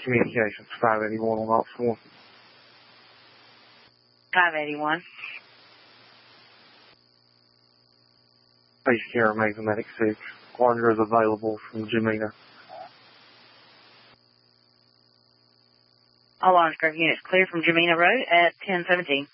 Communications 581 on Ops 1. 581. Base care Mesa Medic 6. Larger is available from Jamena. All on-script units clear from Jamena Road at 1017.